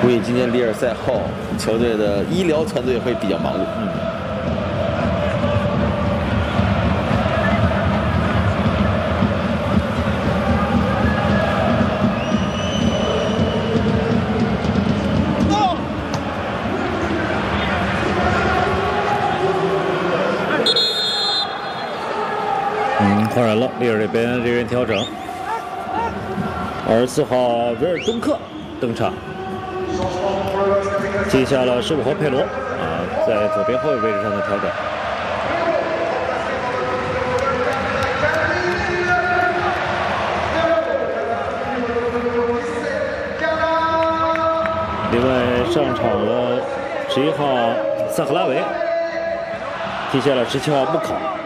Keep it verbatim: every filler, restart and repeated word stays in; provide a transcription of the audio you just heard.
估计今年里尔赛后，球队的医疗团队会比较忙碌。嗯。 嗯，换人了，利尔这边人员调整。二十四号维尔东克登场，记下了十五号佩罗啊，在左边后卫位置上的调整。另外上场了十一号萨赫拉维，踢下了十七号布考。